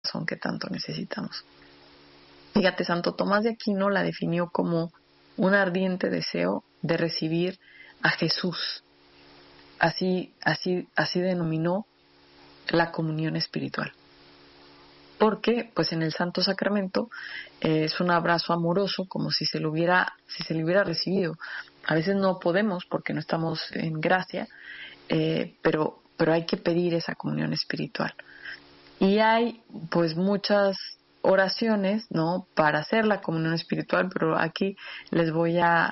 corazón que tanto necesitamos. Fíjate, Santo Tomás de Aquino la definió como un ardiente deseo de recibir a Jesús. Así denominó la comunión espiritual. Porque, pues en el Santo Sacramento es un abrazo amoroso, como si se le hubiera recibido. A veces no podemos porque no estamos en gracia, pero hay que pedir esa comunión espiritual. Y hay, pues, muchas oraciones, ¿no?, para hacer la comunión espiritual, pero aquí les voy a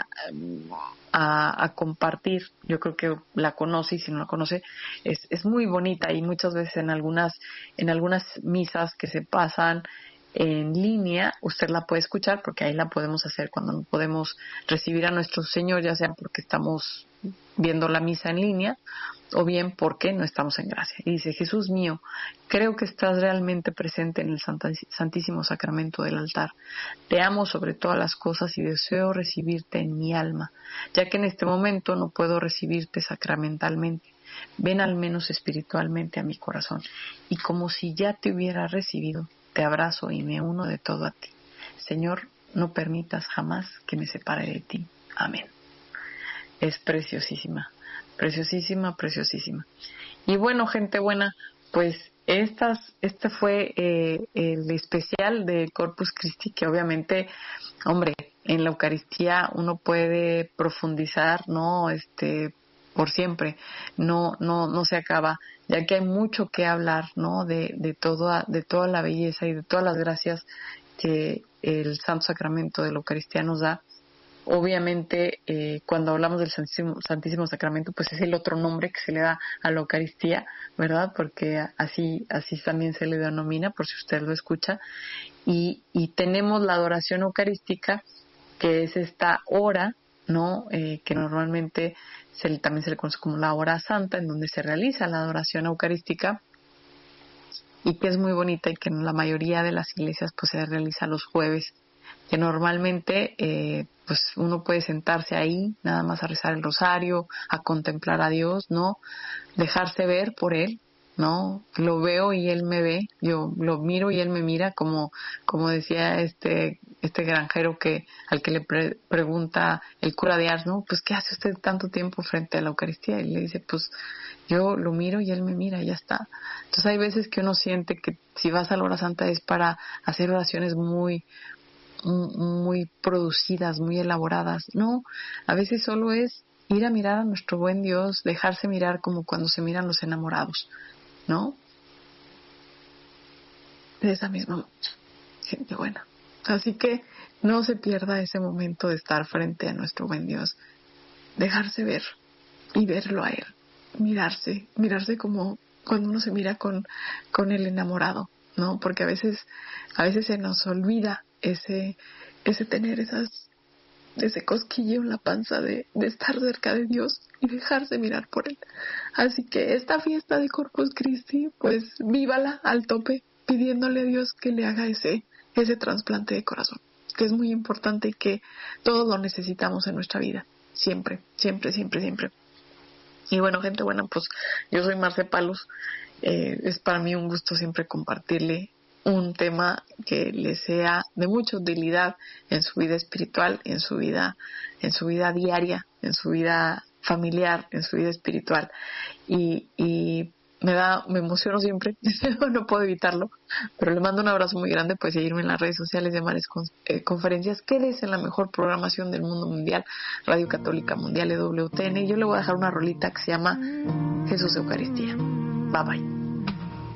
compartir. Yo creo que la conoce, y si no la conoce, es muy bonita, y muchas veces en algunas misas que se pasan en línea, usted la puede escuchar, porque ahí la podemos hacer cuando no podemos recibir a nuestro Señor, ya sea porque estamos viendo la misa en línea, o bien porque no estamos en gracia. Y dice: Jesús mío, creo que estás realmente presente en el Santísimo Sacramento del altar. Te amo sobre todas las cosas y deseo recibirte en mi alma, ya que en este momento no puedo recibirte sacramentalmente. Ven al menos espiritualmente a mi corazón, y como si ya te hubiera recibido, te abrazo y me uno de todo a ti. Señor, no permitas jamás que me separe de ti. Amén. Es preciosísima, preciosísima, preciosísima. Y bueno, gente buena, pues este fue el especial de Corpus Christi, que obviamente, hombre, en la Eucaristía uno puede profundizar, ¿no? Por siempre, no se acaba, ya que hay mucho que hablar, ¿no?, de toda la belleza y de todas las gracias que el Santo Sacramento de la Eucaristía nos da. Obviamente, cuando hablamos del Santísimo Sacramento, pues es el otro nombre que se le da a la Eucaristía, ¿verdad? Porque así también se le denomina, por si usted lo escucha. Y tenemos la adoración eucarística, que es esta hora, ¿no?, que normalmente también se le conoce como la hora santa, en donde se realiza la adoración eucarística, y que es muy bonita, y que en la mayoría de las iglesias pues se realiza los jueves, que normalmente pues uno puede sentarse ahí nada más a rezar el rosario, a contemplar a Dios, ¿no?, dejarse ver por Él, ¿no? Lo veo y Él me ve, yo lo miro y Él me mira, como decía este granjero al que le pregunta el cura de Ars, ¿no?, pues ¿qué hace usted tanto tiempo frente a la Eucaristía? Y le dice: pues yo lo miro y Él me mira, y ya está. Entonces hay veces que uno siente que si vas a la hora santa es para hacer oraciones muy producidas, muy elaboradas. No, a veces solo es ir a mirar a nuestro buen Dios, dejarse mirar como cuando se miran los enamorados, ¿no? De esa misma gente buena. Así que no se pierda ese momento de estar frente a nuestro buen Dios, dejarse ver y verlo a Él, mirarse como cuando uno se mira con el enamorado, ¿no? Porque a veces se nos olvida ese tener ese cosquilleo en la panza de estar cerca de Dios y dejarse mirar por Él. Así que esta fiesta de Corpus Christi, pues vívala al tope, pidiéndole a Dios que le haga ese trasplante de corazón, que es muy importante y que todos lo necesitamos en nuestra vida, siempre, siempre, siempre, siempre. Y bueno, gente buena, pues yo soy Marce Palos. Es para mí un gusto siempre compartirle un tema que le sea de mucha utilidad en su vida espiritual, en su vida diaria, en su vida familiar, en su vida espiritual. Y me emociono siempre, no puedo evitarlo, pero le mando un abrazo muy grande. Puede seguirme en las redes sociales de Mares Conferencias. Quédese en la mejor programación del mundo mundial, Radio Católica Mundial, EWTN, y yo le voy a dejar una rolita que se llama Jesús Eucaristía. Bye bye.